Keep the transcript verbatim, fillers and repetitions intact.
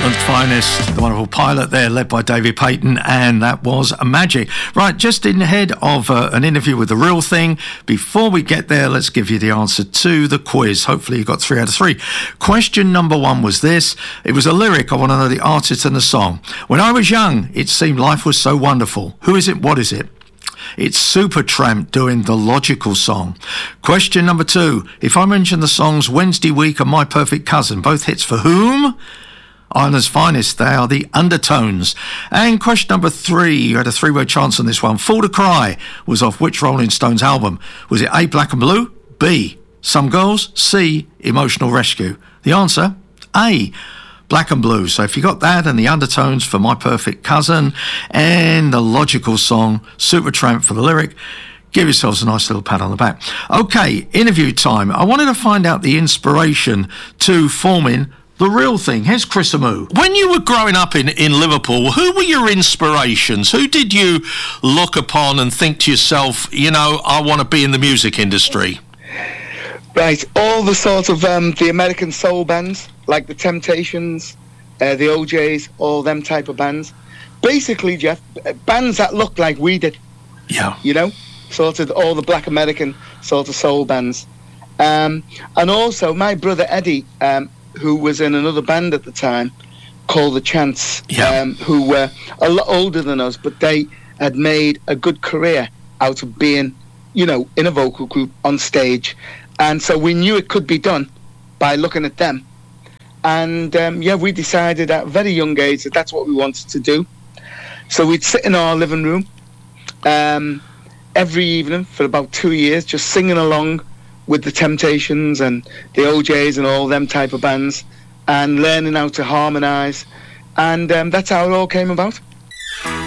Scotland's finest, the wonderful Pilot there, led by David Payton, and that was Magic. Right, just in ahead of uh, an interview with The Real Thing. Before we get there, let's give you the answer to the quiz. Hopefully you got three out of three. Question number one was this. It was a lyric. I want to know the artist and the song. When I was young, it seemed life was so wonderful. Who is it? What is it? It's Supertramp doing The Logical Song. Question number two. If I mention the songs Wednesday Week and My Perfect Cousin, both hits for whom? Ireland's finest, they are the Undertones. And question number three, you had a three-word chance on this one. Fool to Cry was off which Rolling Stones album? Was it A, Black and Blue, B, Some Girls, C, Emotional Rescue? The answer, A, Black and Blue. So if you got that and the Undertones for My Perfect Cousin and The Logical Song, Supertramp for the lyric, give yourselves a nice little pat on the back. Okay, interview time. I wanted to find out the inspiration to forming The Real Thing. Here's Chris Amoo. When you were growing up in, in Liverpool, who were your inspirations? Who did you look upon and think to yourself, you know, I want to be in the music industry? Right, all the sort of um, the American soul bands, like the Temptations, uh, the O Js, all them type of bands. Basically, Jeff, bands that looked like we did. Yeah. You know, sort of all the black American sort of soul bands. Um, and also, my brother Eddie, um, who was in another band at the time called The Chants, yeah. um, who were a lot older than us, but they had made a good career out of being, you know, in a vocal group on stage. And so we knew it could be done by looking at them. And, um, yeah, we decided at a very young age that that's what we wanted to do. So we'd sit in our living room um, every evening for about two years, just singing along with the Temptations and the O Js and all them type of bands and learning how to harmonise. And um, that's how it all came about.